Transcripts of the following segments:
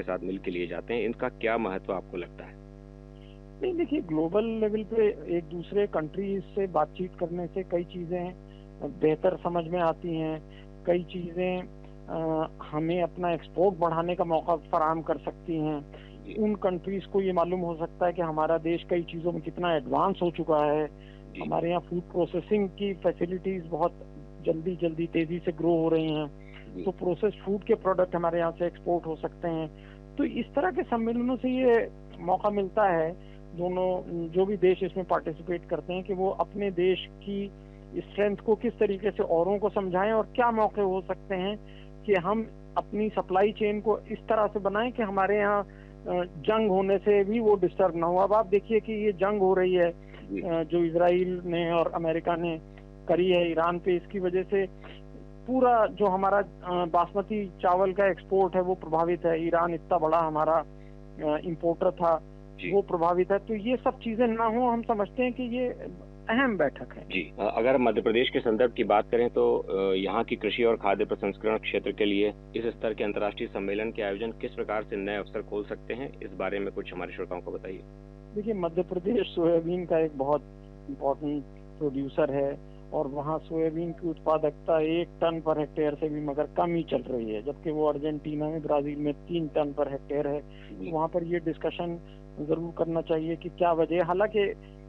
साथ मिलकर लिए जाते हैं, इनका क्या महत्व आपको लगता है? नहीं, देखिए, ग्लोबल लेवल पे एक दूसरे कंट्रीज से बातचीत करने से कई चीजें बेहतर समझ में आती हैं, कई चीजें हमें अपना एक्सपोर्ट बढ़ाने का मौका फराहम कर सकती हैं। उन कंट्रीज को ये मालूम हो सकता है कि हमारा देश कई चीजों में कितना एडवांस हो चुका है। हमारे यहाँ फूड प्रोसेसिंग की फैसिलिटीज बहुत जल्दी तेजी से ग्रो हो रही हैं, तो प्रोसेस्ड फूड के प्रोडक्ट हमारे यहाँ से एक्सपोर्ट हो सकते हैं। तो इस तरह के सम्मेलनों से ये मौका मिलता है दोनों जो भी देश इसमें पार्टिसिपेट करते हैं कि वो अपने देश की स्ट्रेंथ को किस तरीके से औरों को समझाएं और क्या मौके हो सकते हैं कि हम अपनी सप्लाई चेन को इस तरह से बनाएं कि हमारे यहाँ जंग होने से भी वो डिस्टर्ब ना हो। अब आप देखिए कि ये जंग हो रही है जो इजराइल ने और अमेरिका ने करी है ईरान पे, इसकी वजह से पूरा जो हमारा बासमती चावल का एक्सपोर्ट है वो प्रभावित है। ईरान इतना बड़ा हमारा इंपोर्टर था, वो प्रभावित है। तो ये सब चीजें ना हो, हम समझते हैं कि ये अहम बैठक है। जी, अगर मध्य प्रदेश के संदर्भ की बात करें तो यहाँ की कृषि और खाद्य प्रसंस्करण क्षेत्र के लिए इस स्तर के अंतर्राष्ट्रीय सम्मेलन के आयोजन किस प्रकार से नए अवसर खोल सकते हैं, इस बारे में कुछ हमारे श्रोताओं को बताइए। देखिए, मध्य प्रदेश सोयाबीन का एक बहुत इम्पोर्टेंट प्रोड्यूसर है और वहाँ सोयाबीन की उत्पादकता 1 टन पर हेक्टेयर से भी मगर कम ही चल रही है, जबकि वो अर्जेंटीना में, ब्राजील में 3 टन पर हेक्टेयर है। तो वहाँ पर ये डिस्कशन जरूर करना चाहिए कि क्या वजह। हालांकि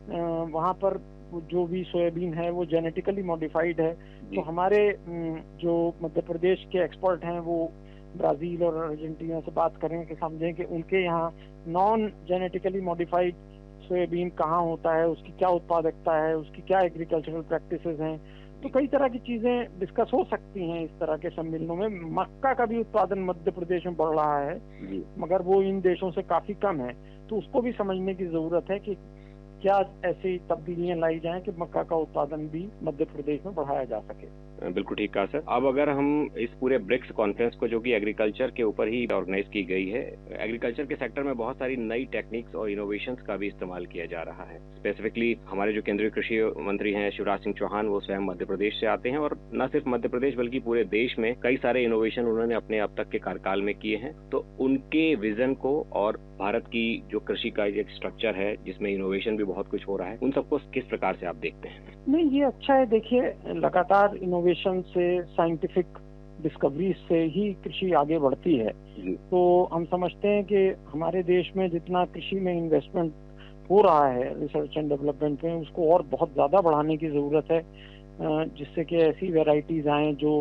वहाँ पर जो भी सोयाबीन है वो जेनेटिकली मॉडिफाइड है, तो हमारे जो मध्य प्रदेश के एक्सपर्ट हैं वो ब्राजील और अर्जेंटीना से बात करें कि समझें कि उनके यहाँ नॉन जेनेटिकली मॉडिफाइड सोयाबीन कहाँ होता है, उसकी क्या उत्पादकता है, उसकी क्या एग्रीकल्चरल प्रैक्टिसेस हैं। तो कई तरह की चीजें डिस्कस हो सकती हैं इस तरह के सम्मेलनों में। मक्का का भी उत्पादन मध्य प्रदेश में बढ़ रहा है, मगर वो इन देशों से काफी कम है, तो उसको भी समझने की जरूरत है कि क्या ऐसी तब्दीलियां लाई जाएं कि मक्का का उत्पादन भी मध्य प्रदेश में बढ़ाया जा सके। बिल्कुल ठीक कहा सर। अब अगर हम इस पूरे ब्रिक्स कॉन्फ्रेंस को, जो कि एग्रीकल्चर के ऊपर ही ऑर्गेनाइज की गई है, एग्रीकल्चर के सेक्टर में बहुत सारी नई टेक्निक्स और इनोवेशंस का भी इस्तेमाल किया जा रहा है। स्पेसिफिकली हमारे जो केंद्रीय कृषि मंत्री हैं शिवराज सिंह चौहान, वो स्वयं मध्य प्रदेश से आते हैं और न सिर्फ मध्य प्रदेश बल्कि पूरे देश में कई सारे इनोवेशन उन्होंने अपने अब तक के कार्यकाल में किए हैं। तो उनके विजन को और भारत की जो कृषि का एक स्ट्रक्चर है जिसमें इनोवेशन भी बहुत कुछ हो रहा है, उन सबको किस प्रकार से आप देखते हैं? नहीं, ये अच्छा है। देखिए, लगातार इनोवेशन से, साइंटिफिक डिस्कवरी से ही कृषि आगे बढ़ती है। तो हम समझते हैं कि हमारे देश में जितना कृषि में इन्वेस्टमेंट हो रहा है रिसर्च एंड डेवलपमेंट में, उसको और बहुत ज्यादा बढ़ाने की जरूरत है, जिससे कि ऐसी वेराइटीज आए जो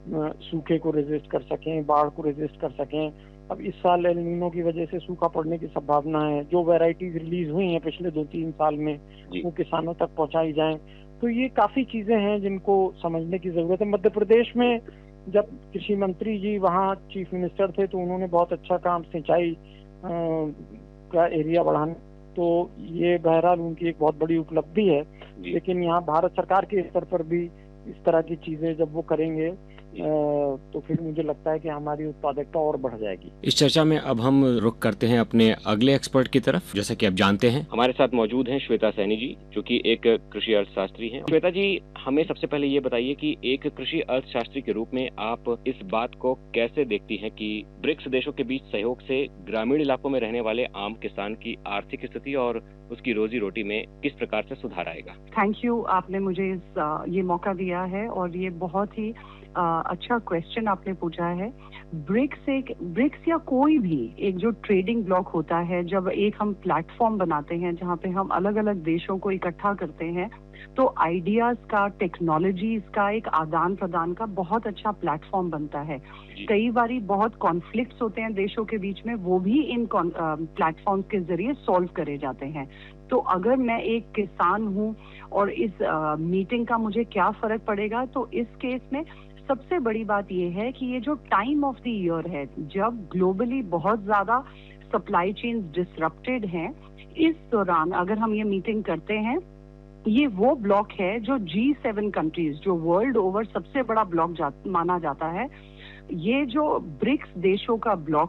सूखे को रेजिस्ट कर सकें, बाढ़ को रेजिस्ट कर सकें। अब इस साल एल नीनो की वजह से सूखा पड़ने की संभावना है। जो वेराइटीज रिलीज हुई हैं पिछले 2-3 साल में, वो किसानों तक पहुंचाई जाएं। तो ये काफी चीजें हैं जिनको समझने की जरूरत है। मध्य प्रदेश में जब कृषि मंत्री जी वहाँ चीफ मिनिस्टर थे तो उन्होंने बहुत अच्छा काम सिंचाई का एरिया बढ़ाने, तो ये बहरहाल उनकी एक बहुत बड़ी उपलब्धि है। लेकिन यहाँ भारत सरकार के स्तर पर भी इस तरह की चीजें जब वो करेंगे तो फिर मुझे लगता है कि हमारी उत्पादकता और बढ़ जाएगी। इस चर्चा में अब हम रुख करते हैं अपने अगले एक्सपर्ट की तरफ। जैसा कि आप जानते हैं, हमारे साथ मौजूद हैं श्वेता सैनी जी, जो कि एक कृषि अर्थशास्त्री हैं। श्वेता जी, हमें सबसे पहले ये बताइए कि एक कृषि अर्थशास्त्री के रूप में आप इस बात को कैसे देखती हैं कि ब्रिक्स देशों के बीच सहयोग से ग्रामीण इलाकों में रहने वाले आम किसान की आर्थिक स्थिति और उसकी रोजी रोटी में किस प्रकार से सुधार आएगा? थैंक यू, आपने मुझे ये मौका दिया है और ये बहुत ही अच्छा क्वेश्चन आपने पूछा है। ब्रिक्स या कोई भी एक जो ट्रेडिंग ब्लॉक होता है, जब एक हम प्लेटफॉर्म बनाते हैं जहाँ पे हम अलग अलग देशों को इकट्ठा करते हैं, तो आइडियाज का, टेक्नोलॉजीज का एक आदान प्रदान का बहुत अच्छा प्लेटफॉर्म बनता है। कई बारी बहुत कॉन्फ्लिक्ट्स होते हैं देशों के बीच में, वो भी इन प्लेटफॉर्म्स के जरिए सॉल्व करे जाते हैं। तो अगर मैं एक किसान हूँ और इस मीटिंग का मुझे क्या फर्क पड़ेगा, तो इस केस में सबसे बड़ी बात यह है कि ये जो टाइम ऑफ द ईयर है, जब ग्लोबली बहुत ज्यादा सप्लाई चेन डिसरप्टेड हैं, इस दौरान अगर हम ये मीटिंग करते हैं, ये वो ब्लॉक है जो G7 कंट्रीज, जो वर्ल्ड ओवर सबसे बड़ा ब्लॉक माना जाता है, ये जो ब्रिक्स देशों का ब्लॉक है,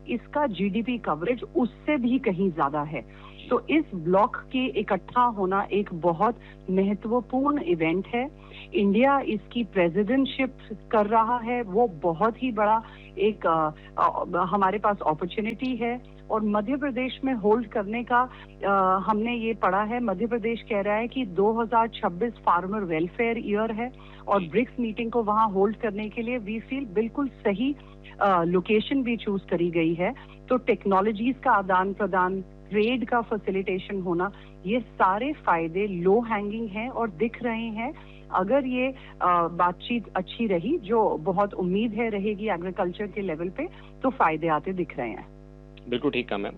इसका जीडीपी कवरेज उससे भी कहीं ज्यादा है। तो इस ब्लॉक के इकट्ठा होना एक बहुत महत्वपूर्ण इवेंट है। इंडिया इसकी प्रेसिडेंटशिप कर रहा है, वो बहुत ही बड़ा एक हमारे पास अपॉर्चुनिटी है। और मध्य प्रदेश में होल्ड करने का हमने ये पढ़ा है, मध्य प्रदेश कह रहा है कि 2026 फार्मर वेलफेयर ईयर है और ब्रिक्स मीटिंग को वहां होल्ड करने के लिए वी फील बिल्कुल सही लोकेशन भी चूज करी गई है। तो टेक्नोलॉजीज का आदान प्रदान, ट्रेड का फैसिलिटेशन होना, ये सारे फायदे लो हैंगिंग हैं और दिख रहे हैं। अगर ये बातचीत अच्छी रही, जो बहुत उम्मीद है रहेगी एग्रीकल्चर के लेवल पे, तो फायदे आते दिख रहे हैं। बिल्कुल ठीक कहा मैम।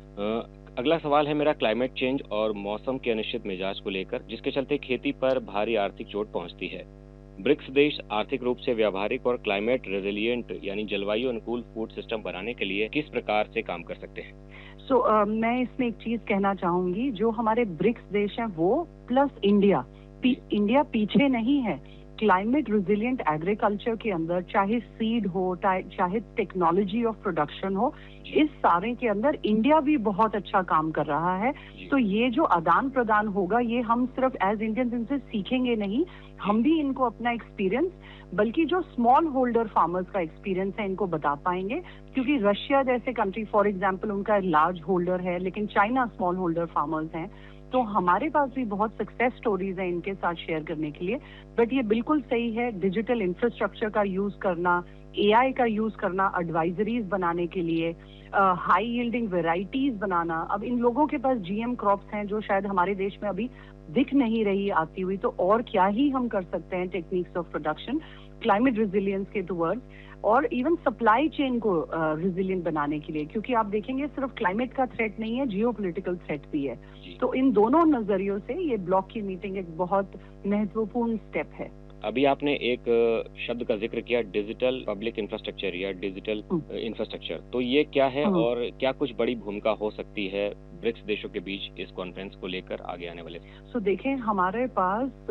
अगला सवाल है मेरा क्लाइमेट चेंज और मौसम के अनिश्चित मिजाज को लेकर, जिसके चलते खेती पर भारी आर्थिक चोट पहुंचती है। ब्रिक्स देश आर्थिक रूप से व्यावहारिक और क्लाइमेट रेजिलिएंट यानी जलवायु अनुकूल फूड सिस्टम बनाने के लिए किस प्रकार से काम कर सकते हैं? मैं इसमें एक चीज कहना चाहूंगी, जो हमारे ब्रिक्स देश हैं वो प्लस इंडिया पीछे नहीं है। क्लाइमेट रेजिलिएंट एग्रीकल्चर के अंदर चाहे सीड हो, चाहे टेक्नोलॉजी ऑफ प्रोडक्शन हो, इस सारे के अंदर इंडिया भी बहुत अच्छा काम कर रहा है। तो ये जो आदान प्रदान होगा, ये हम सिर्फ एज इंडियंस इनसे सीखेंगे नहीं, हम भी इनको अपना एक्सपीरियंस, बल्कि जो स्मॉल होल्डर फार्मर्स का एक्सपीरियंस है इनको बता पाएंगे। क्योंकि रशिया जैसे कंट्री फॉर एग्जांपल उनका लार्ज होल्डर है, लेकिन चाइना स्मॉल होल्डर फार्मर्स हैं। तो हमारे पास भी बहुत सक्सेस स्टोरीज हैं इनके साथ शेयर करने के लिए। बट ये बिल्कुल सही है, डिजिटल इंफ्रास्ट्रक्चर का यूज करना, एआई का यूज करना एडवाइजरीज बनाने के लिए, हाई यील्डिंग वेराइटीज बनाना। अब इन लोगों के पास जीएम क्रॉप्स हैं जो शायद हमारे देश में अभी दिख नहीं रही आती हुई, तो और क्या ही हम कर सकते हैं techniques of production climate resilience के टुवर्ड्स, और इवन सप्लाई चेन को रेजिलिएंट बनाने के लिए। क्योंकि आप देखेंगे सिर्फ क्लाइमेट का थ्रेट नहीं है, जियोपॉलिटिकल थ्रेट भी है। तो इन दोनों नजरियों से ये ब्लॉक की मीटिंग एक बहुत महत्वपूर्ण स्टेप है। अभी आपने एक शब्द का जिक्र किया, डिजिटल पब्लिक इंफ्रास्ट्रक्चर या डिजिटल इंफ्रास्ट्रक्चर, तो ये क्या है और क्या कुछ बड़ी भूमिका हो सकती है ब्रिक्स देशों के बीच इस कॉन्फ्रेंस को लेकर आगे आने वाले? देखें, हमारे पास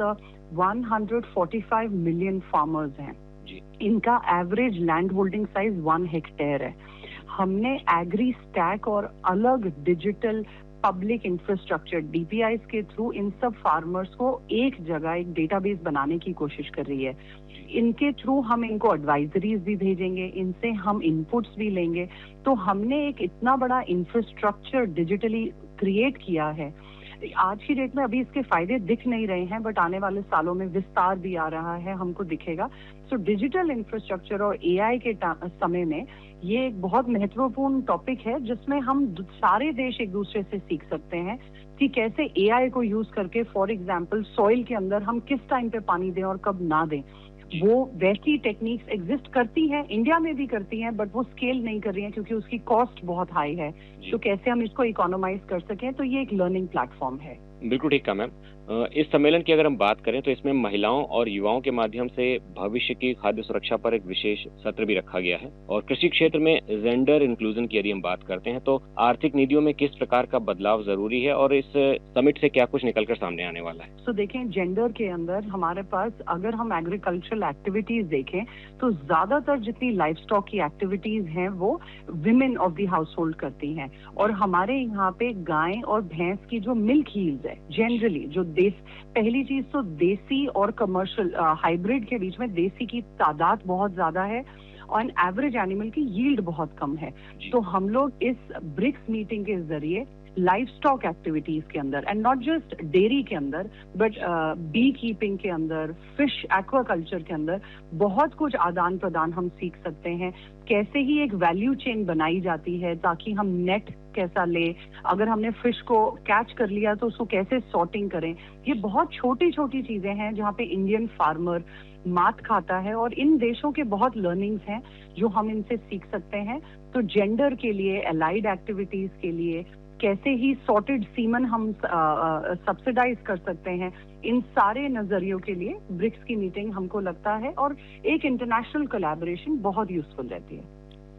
145 मिलियन फार्मर्स हैं जी। इनका average land holding size 1 hectare है। हमने एग्री स्टैक और अलग डिजिटल पब्लिक इंफ्रास्ट्रक्चर डीपीआईस के थ्रू इन सब फार्मर्स को एक जगह एक डेटाबेस बनाने की कोशिश कर रही है। इनके थ्रू हम इनको एडवाइजरीज भी भेजेंगे, इनसे हम इनपुट्स भी लेंगे। तो हमने एक इतना बड़ा इंफ्रास्ट्रक्चर डिजिटली क्रिएट किया है। आज की डेट में अभी इसके फायदे दिख नहीं रहे हैं, बट आने वाले सालों में विस्तार भी आ रहा है, हमको दिखेगा। डिजिटल इंफ्रास्ट्रक्चर और एआई के समय में ये एक बहुत महत्वपूर्ण टॉपिक है, जिसमें हम सारे देश एक दूसरे से सीख सकते हैं कि कैसे एआई को यूज करके, फॉर एग्जांपल सॉइल के अंदर हम किस टाइम पे पानी दें और कब ना दें। वो वैसी टेक्निक्स एग्जिस्ट करती हैं, इंडिया में भी करती हैं, बट वो स्केल नहीं कर रही हैं क्योंकि उसकी कॉस्ट बहुत हाई है। तो कैसे हम इसको इकोनोमाइज कर सकें, तो ये एक लर्निंग प्लेटफॉर्म है। बिल्कुल ठीक कहा मैम। इस सम्मेलन की अगर हम बात करें तो इसमें महिलाओं और युवाओं के माध्यम से भविष्य की खाद्य सुरक्षा पर एक विशेष सत्र भी रखा गया है। और कृषि क्षेत्र में जेंडर इंक्लूजन की यदि हम बात करते हैं तो आर्थिक नीतियों में किस प्रकार का बदलाव जरूरी है और इस समिट से क्या कुछ निकलकर सामने आने वाला है? देखें, जेंडर के अंदर हमारे पास अगर हम एग्रीकल्चरल एक्टिविटीज देखें तो ज्यादातर जितनी लाइफ स्टॉक की एक्टिविटीज हैं वो women of the house hold करती हैं। और हमारे यहाँ पे गाय और भैंस की जो मिल्क हील्स है, जनरली जो पहली चीज तो देसी और कमर्शियल हाइब्रिड के बीच में देसी की तादाद बहुत ज्यादा है और एवरेज एनिमल की यील्ड बहुत कम है। तो हम लोग इस ब्रिक्स मीटिंग के जरिए लाइफ स्टॉक एक्टिविटीज के अंदर, एंड नॉट जस्ट डेयरी के अंदर, बट बी कीपिंग के अंदर, फिश एक्वाकल्चर के अंदर बहुत कुछ आदान प्रदान हम सीख सकते हैं। कैसे ही एक वैल्यू चेन बनाई जाती है ताकि हम नेट कैसा ले, अगर हमने फिश को कैच कर लिया तो उसको कैसे सॉर्टिंग करें। ये बहुत छोटी छोटी चीजें हैं जहाँ पे इंडियन फार्मर मात खाता है, और इन देशों के बहुत लर्निंग्स हैं जो हम इनसे सीख सकते हैं। तो जेंडर के लिए, एलाइड एक्टिविटीज के लिए, कैसे ही सॉर्टेड सीमन हम सब्सिडाइज कर सकते हैं, इन सारे नजरियों के लिए ब्रिक्स की मीटिंग हमको लगता है और एक इंटरनेशनल कोलैबोरेशन बहुत यूजफुल रहती है।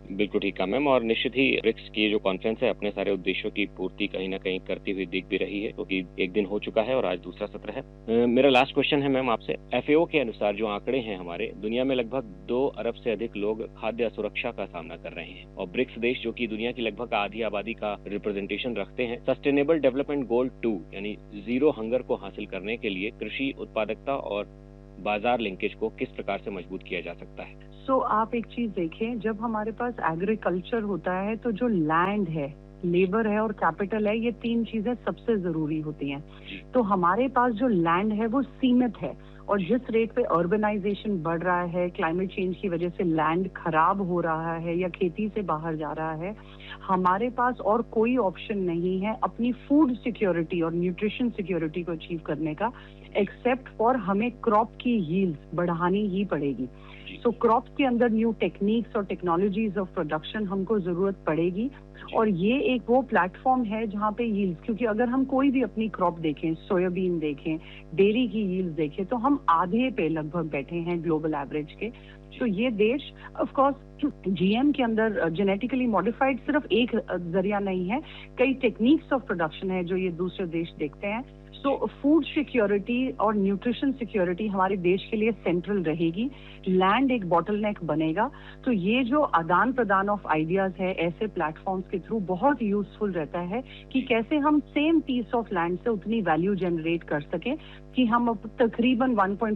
बिल्कुल ठीक कहा मैम, और निश्चित ही ब्रिक्स की जो कॉन्फ्रेंस है अपने सारे उद्देश्यों की पूर्ति कहीं ना कहीं करती हुई दिख भी रही है, क्योंकि एक दिन हो चुका है और आज दूसरा सत्र है। मेरा लास्ट क्वेश्चन है मैम आपसे, FAO के अनुसार जो आंकड़े हैं हमारे, दुनिया में लगभग 2 अरब से अधिक लोग खाद्य असुरक्षा का सामना कर रहे हैं, और ब्रिक्स देश जो कि दुनिया की लगभग आधी आबादी का रिप्रेजेंटेशन रखते हैं, सस्टेनेबल डेवलपमेंट गोल 2 यानी जीरो हंगर को हासिल करने के लिए कृषि उत्पादकता और बाजार लिंकेज को किस प्रकार से मजबूत किया जा सकता है? आप एक चीज देखें, जब हमारे पास एग्रीकल्चर होता है तो जो लैंड है, लेबर है और कैपिटल है, ये 3 चीजें सबसे जरूरी होती हैं। तो हमारे पास जो लैंड है वो सीमित है, और जिस रेट पे अर्बनाइजेशन बढ़ रहा है, क्लाइमेट चेंज की वजह से लैंड खराब हो रहा है या खेती से बाहर जा रहा है, हमारे पास और कोई ऑप्शन नहीं है अपनी फूड सिक्योरिटी और न्यूट्रिशन सिक्योरिटी को अचीव करने का, एक्सेप्ट फॉर हमें क्रॉप की यील्ड बढ़ानी ही पड़ेगी। सो क्रॉप के अंदर न्यू टेक्निक्स और टेक्नोलॉजीज ऑफ प्रोडक्शन हमको जरूरत पड़ेगी, और ये एक वो प्लेटफॉर्म है जहाँ पे यील्ड, क्योंकि अगर हम कोई भी अपनी क्रॉप देखें, सोयाबीन देखें, डेयरी की यील्ड देखें, तो हम आधे पे लगभग बैठे हैं ग्लोबल एवरेज के। तो ये देश ऑफ कोर्स GM के अंदर जेनेटिकली मॉडिफाइड सिर्फ एक जरिया नहीं है, कई टेक्निक्स ऑफ प्रोडक्शन है जो ये दूसरे देश देखते हैं। तो फूड सिक्योरिटी और न्यूट्रिशन सिक्योरिटी हमारे देश के लिए सेंट्रल रहेगी, लैंड एक बॉटलनेक बनेगा। तो ये जो आदान प्रदान ऑफ आइडियाज है ऐसे प्लेटफॉर्म्स के थ्रू बहुत यूजफुल रहता है कि कैसे हम सेम पीस ऑफ लैंड से उतनी वैल्यू जनरेट कर सकें कि हम अब तकरीबन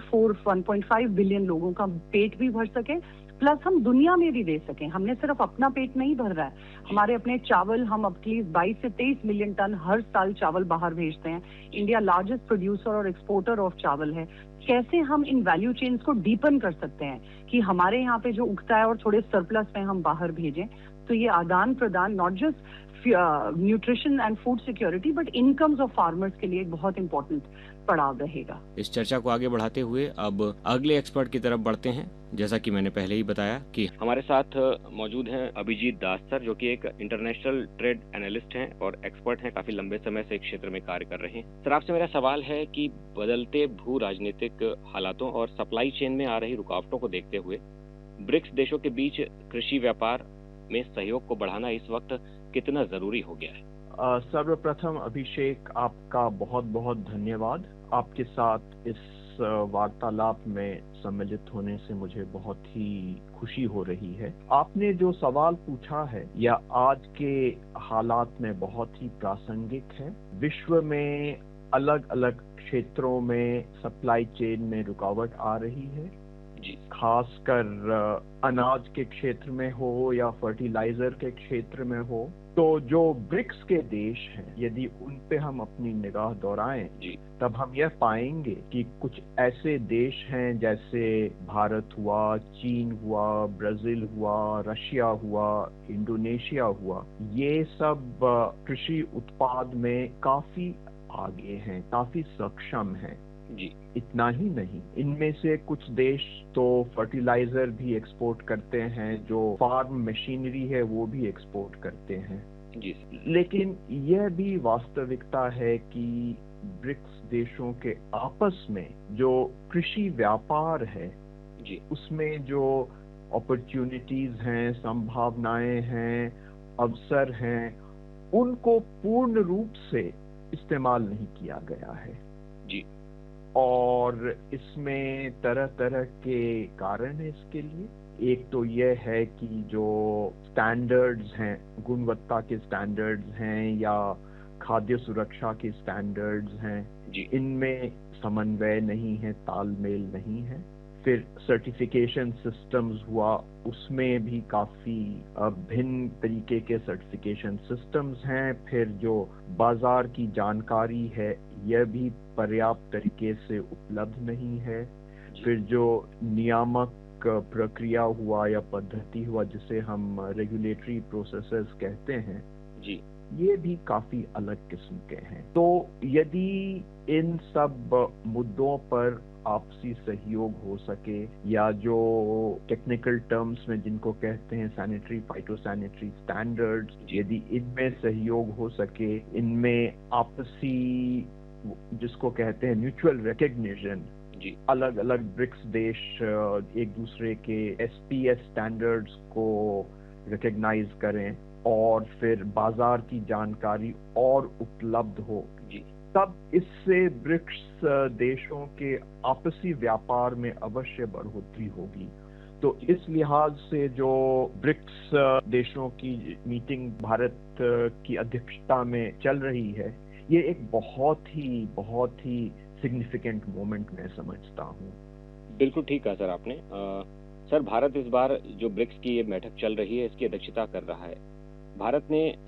1.5 बिलियन लोगों का पेट भी भर सके, प्लस हम दुनिया में भी दे सकें। हमने सिर्फ अपना पेट नहीं भर रहा है, हमारे अपने चावल, हम एटलीस्ट 22 से 23 मिलियन टन हर साल चावल बाहर भेजते हैं। इंडिया लार्जेस्ट प्रोड्यूसर और एक्सपोर्टर ऑफ चावल है। कैसे हम इन वैल्यू चेन्स को डीपन कर सकते हैं कि हमारे यहाँ पे जो उगता है और थोड़े सरप्लस में हम बाहर भेजें। तो ये आदान प्रदान not just nutrition and food security but incomes of farmers के लिए बहुत इंपॉर्टेंट पड़ाव रहेगा। इस चर्चा को आगे बढ़ाते हुए अब अगले एक्सपर्ट की तरफ बढ़ते हैं। जैसा कि मैंने पहले ही बताया कि हमारे साथ मौजूद हैं अभिजीत दास सर, जो कि एक इंटरनेशनल ट्रेड एनालिस्ट हैं और एक्सपर्ट हैं, काफी लंबे समय से इस क्षेत्र में कार्य कर रहे हैं। सर, आपसे मेरा सवाल है कि बदलते भू राजनीतिक हालातों और सप्लाई चेन में आ रही रुकावटों को देखते हुए ब्रिक्स देशों के बीच कृषि व्यापार में सहयोग को बढ़ाना इस वक्त कितना जरूरी हो गया है? सर्वप्रथम अभिषेक, आपका बहुत बहुत धन्यवाद। आपके साथ इस वार्तालाप में सम्मिलित होने से मुझे बहुत ही खुशी हो रही है। आपने जो सवाल पूछा है यह आज के हालात में बहुत ही प्रासंगिक है। विश्व में अलग अलग क्षेत्रों में सप्लाई चेन में रुकावट आ रही है, खासकर अनाज के क्षेत्र में हो या फर्टिलाइजर के क्षेत्र में हो। तो जो ब्रिक्स के देश हैं, यदि उन पे हम अपनी निगाह दौड़ाएं तब हम यह पाएंगे कि कुछ ऐसे देश हैं जैसे भारत हुआ, चीन हुआ, ब्राजील हुआ, रशिया हुआ, इंडोनेशिया हुआ। ये सब कृषि उत्पाद में काफी आगे हैं, काफी सक्षम हैं। इतना ही नहीं, इनमें से कुछ देश तो फर्टिलाइजर भी एक्सपोर्ट करते हैं, जो फार्म मशीनरी है वो भी एक्सपोर्ट करते हैं। लेकिन यह भी वास्तविकता है कि ब्रिक्स देशों के आपस में जो कृषि व्यापार है उसमें जो अपॉर्चुनिटीज हैं, संभावनाएं हैं, अवसर हैं, उनको पूर्ण रूप से इस्तेमाल नहीं किया गया है। और इसमें तरह तरह के कारण है इसके लिए। एक तो यह है कि जो स्टैंडर्ड्स हैं, गुणवत्ता के स्टैंडर्ड्स हैं या खाद्य सुरक्षा के स्टैंडर्ड्स हैं, इनमें समन्वय नहीं है, तालमेल नहीं है। फिर सर्टिफिकेशन सिस्टम्स हुआ, उसमें भी काफी भिन्न तरीके के सर्टिफिकेशन सिस्टम्स हैं। फिर जो बाजार की जानकारी है यह भी पर्याप्त तरीके से उपलब्ध नहीं है। फिर जो नियामक प्रक्रिया हुआ या पद्धति हुआ, जिसे हम रेगुलेटरी प्रोसेसेस कहते हैं, ये भी काफी अलग किस्म के हैं। तो यदि इन सब मुद्दों पर आपसी सहयोग हो सके, या जो टेक्निकल टर्म्स में जिनको कहते हैं सैनिटरी फाइटोसैनिटरी स्टैंडर्ड्स, यदि इनमें सहयोग हो सके, इनमें आपसी जिसको कहते हैं म्यूचुअल रिकग्निशन, अलग अलग ब्रिक्स देश एक दूसरे के SPS स्टैंडर्ड्स को रिकग्नाइज करें और फिर बाजार की जानकारी और उपलब्ध हो, तब इससे ब्रिक्स देशों के आपसी व्यापार में अवश्य बढ़ोतरी होगी। तो इस लिहाज से जो ब्रिक्स देशों की मीटिंग भारत की अध्यक्षता में चल रही है, ये एक बहुत ही सिग्निफिकेंट मोमेंट मैं समझता हूँ। बिल्कुल ठीक कहा सर आपने। सर, भारत इस बार जो ब्रिक्स की ये बैठक चल रही है, इसकी अध्यक्षता कर रहा है। भारत ने